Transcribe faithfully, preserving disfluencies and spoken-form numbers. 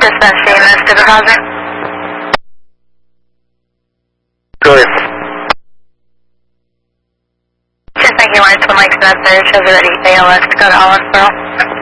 Dispatch Seamus, Supervisor. Go ahead. Just thinking right to the Mike's message, has already A L S to go to Ollisboro.